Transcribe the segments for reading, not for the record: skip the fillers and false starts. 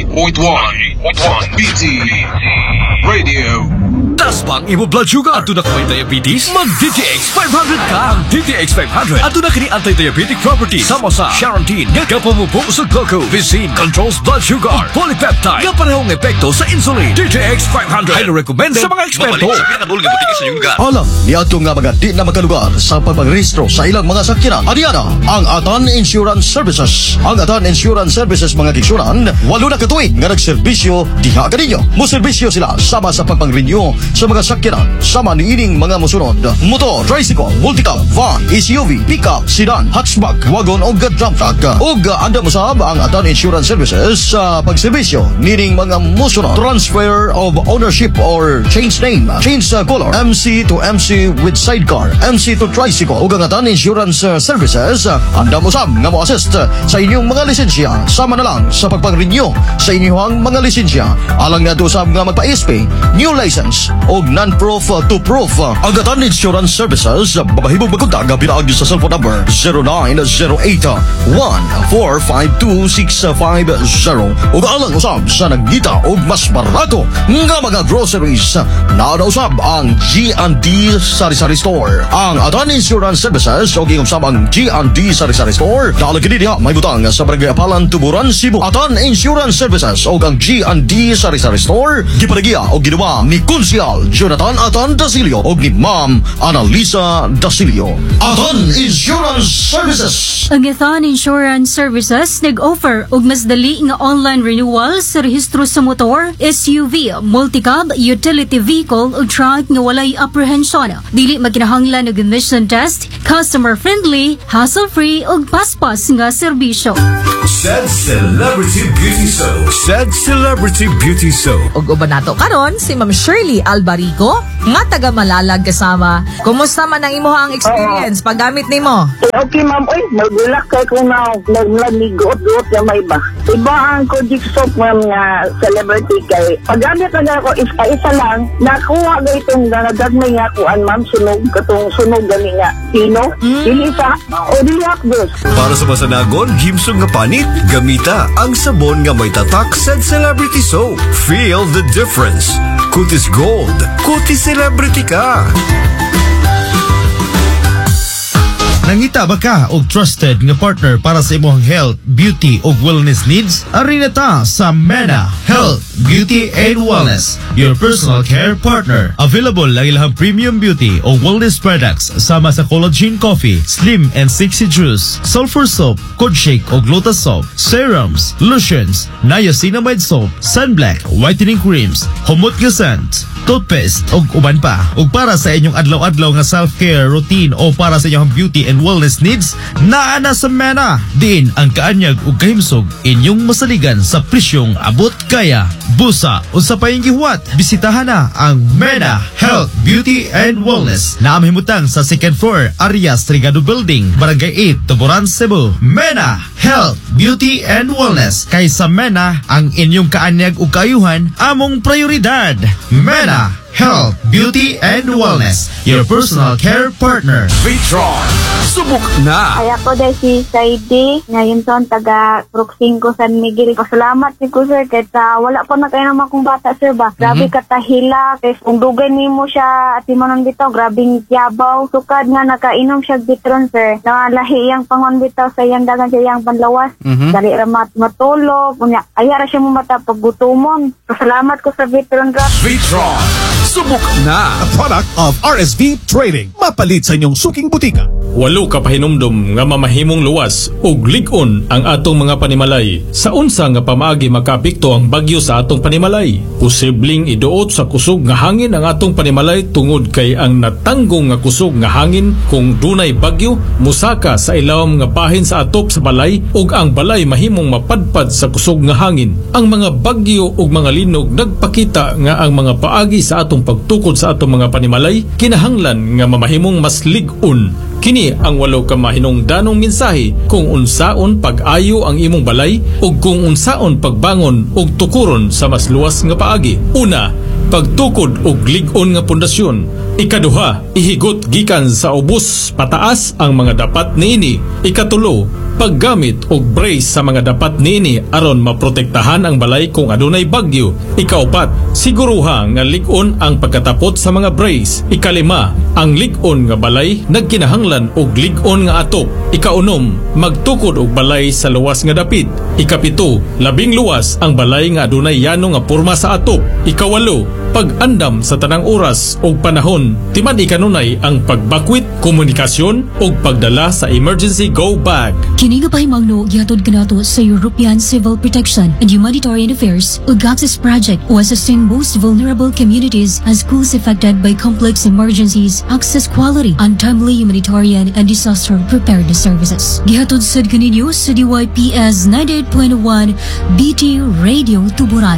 BT Radio. Tas bang imo blood sugar at na kay diabetes? Mag DTX 500 ka. Ang DTX 500 at na kini anti-diabetic property sama sa Charantine nga kapamubo sa glucose, Vicine controls blood sugar, polypeptide nga parehong epekto sa insulin. DTX 500 highly recommended sa mga eksperto. Alam ni ato nga mga di na makalugar sa pagpagrehistro sa ilang mga sakyanan. Adiana ang Atan Insurance Services. Ang Atan Insurance Services mga kigsunan, walo na katuig nga nagserbisyo diha kaninyo. Moserbisyo sila sama sa pagpang-renew sa mga sakyanan sama ni ining mga musunod: motor, tricycle, multicab, van, SUV, pickup, sedan, hatchback, wagon o dump truck. Ug anda mosab ang Atan Insurance Services sa pagserbisyo nining mga musunod: transfer of ownership or change name, change color, MC to MC with sidecar, MC to tricycle. Ug ang Atan Insurance Services anda mosab nga mo-assist sa inyong mga lisensya sama na lang sa pagpang-renew sa inyong mga lisensya alang nga dusab nga magpa-SP, new license o non-proof to proof. Ang Atan Insurance Services babahibog magkontak binaag sa cellphone number 0908-1452-650 ug alang usab sa nagdita og mas barato nga mga groceries na usab ang G&D Sari-Sari Store. Ang Atan Insurance Services o usab ang G&D Sari-Sari Store daalag kini diha may butang sa Barangay Apalan, Tuburan, Cebu. Atan Insurance Services o ang G&D Sari-Sari Store gipanagiya o ginawa ni Konsyal Jonathan Atan Dasilio o ni Ma'am Annalisa Dasilio. Atan Insurance Services. Ang Atan Insurance Services nag-offer og mas dali nga online renewal sa rehistro sa motor, SUV, multicab, utility vehicle ug truck nga walay apprehension. Dili maginahanglan og emission test, customer friendly, hassle-free ug paspas nga serbisyo. Said Celebrity Beauty Soap. Said Celebrity Beauty Soap. Ug uban nato karon si Ma'am Shirley Albarico nga taga Malalag kasama. Kumusta man ang imong experience paggamit nimo? Okay ma'am, oy, nagulak kay ko na nagligot-got na may ba. Iba ang Kojic soap ma'am nga celebrity kay paggamit na ako isa lang nakuha ga itong nagagmay nga kuan ma'am sunog katong sunog gani nga pino. Dili sa Odiac dos. Para sa masanagon, himsog nga panit, gamita ang sabon nga may tatak Said Celebrity Soap. Feel the difference. Kutis Gold. Kutis Celebrity ka. Nangita ba ka og trusted nga partner para sa imong health, beauty ug wellness needs? Ari na ta sa MENA Health, Beauty and Wellness, your personal care partner. Available ang ilang premium beauty o wellness products sama sa collagen coffee, slim and sexy juice, sulfur soap, cod shake o lotus soap, serums, lotions, niacinamide soap, sunblock, whitening creams, humot nga scent, toothpaste ug uban pa. Ug para sa inyong adlaw-adlaw nga self-care routine o para sa inyong beauty and wellness needs, naa na sa MENA. Diin ang kaanyag ug kahimsog inyong masaligan sa presyong abot kaya. Busa o sa payong gihuwat, bisitahan na ang MENA Health, Beauty and Wellness na amhimutang sa second floor, Arias Trigado Building, Barangay 8, Tuburan, Cebu. MENA Health, Beauty and Wellness. Kay sa MENA, ang inyong kaanyag ug kayuhan among prioridad. MENA Health, Beauty and Wellness, your personal care partner. Vitron, subok na. Ay ako dahil si Saidi, ngayon son taga Brook 5 San Miguel. Pasalamat si ko sir, kahit wala pa na kayo naman kong bata sir ba. Grabe katahila, kahit kung dugay ni mo siya at imonon bitaw, grabing yabaw. Sukad nga nakainom siya Vitron sir. Nangalahi iyang pangon bitaw sa iyang dagan sa iyang panlawas. Dali ramat matulog, ayara siya mo mata paggutumon. Pasalamat ko sa Vitron Drop. Vitron, subok na. A product of RSV Trading. Mapalit sa inyong suking butika. Walo ka pahinumdum nga mamahimong luwas ug lig-on ang atong mga panimalay. Sa unsa nga pamaagi makapikto ang bagyo sa atong panimalay? Posibleng iduot sa kusog nga hangin ang atong panimalay tungod kay ang natanggong nga kusog nga hangin kung dunay bagyo musaka sa ilawom nga bahin sa atop sa balay ug ang balay mahimong mapadpad sa kusog nga hangin. Ang mga bagyo ug mga linog nagpakita nga ang mga paagi sa atong pagtukod sa atong mga panimalay kinahanglan nga mamahimong mas lig-on. Kini ang walo ka mahinungdanong mensahe kung unsaon pag-ayo ang imong balay ug kung unsaon pagbangon ug tukuron sa mas luwas nga paagi. Una, pagtukod og lig-on nga pundasyon. Ikaduha, ihigot gikan sa ubos pataas ang mga dapat niini. Ikatulo, paggamit og brace sa mga dapat niini aron maprotektahan ang balay kung adunay bagyo. Ikaupat, siguruha nga lig-on ang pagkatapot sa mga brace. Ikalima, ang lig-on nga balay nagkinahanglan og lig-on nga atop. Ikaunom, magtukod og balay sa luwas nga dapit. Ikapito, labing luwas ang balay nga adunay yano nga porma sa atop. Ikawalo, pag-andam sa tanang oras o panahon. Timan ikanunay ang pagbakwit, komunikasyon o pagdala sa emergency go bag. Kini nga pahimangno gihatod kanato sa European Civil Protection and Humanitarian Affairs ug Access Project o assisting most vulnerable communities as schools affected by complex emergencies, access quality, and timely humanitarian and disaster preparedness services. Gihatod sad kaninyo sa DYPS 98.1 BT Radio Tuburan.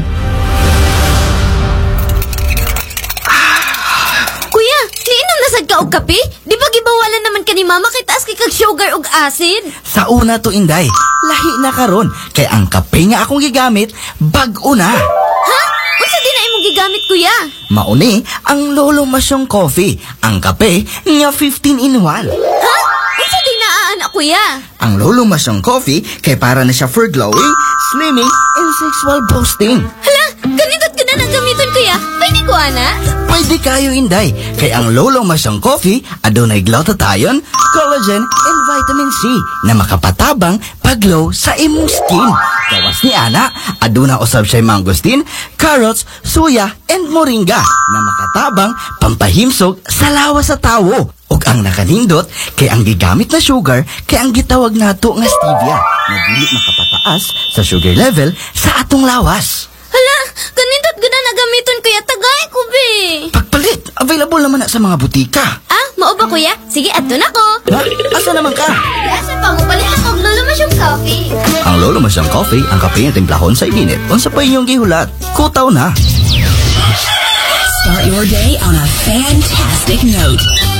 Nasad ka og kape? Di ba gibawalan naman ka ni mama kay taas kay kag sugar ug acid? Sa una to, Inday. Lahi na karon kay ang kape nga akong gigamit bag-o na. Ha? Unsa din na imong gigamit, kuya? Mauni ang Lolo Masyong Coffee, ang kape nga 15 in 1. Ha? Unsa din na anak, kuya? Ang Lolo Masyong Coffee kay para na siya for glowing, slimming, and sexual boosting. Hala, ganito't ka na nang gamiton, kuya. Pwede ko, ana? Pwede kayo, Inday. Kay ang Lolo Masyong Coffee adunay glutathione, collagen, and vitamin C na makapatabang paglow sa imong skin. Gawas ni ana, aduna usab siya mangosteen, carrots, suya, and moringa na makatabang pampahimsog sa lawas sa tawo. Ug ang nakanindot kay ang gigamit na sugar kay ang gitawag nato nga stevia na dili makapataas sa sugar level sa atong lawas. Hala, ganindot gud na gamiton, kuya. Tagay ko, be. Pagpalit, available naman na sa mga butika. Ah, mao ba, kuya? Sige, adto na ko. Ha? Asa naman ka? Asa pa mo palit ako og Lolo Masyong Coffee. Ang Lolo Masyong Coffee, ang kape nga timplahon sa init. Unsa pa inyong gihulat? Kutaw na. Start your day on a fantastic note.